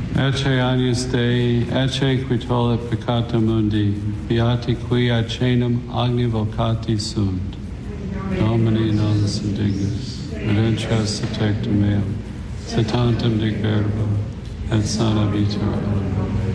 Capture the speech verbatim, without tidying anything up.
Ecce agnus Dei, ecce qui tollit peccata mundi, beati qui acenum agni vocati sunt. Domini nolus indignus, redentras tectum meum, se tantum dic verbo, et sana vita.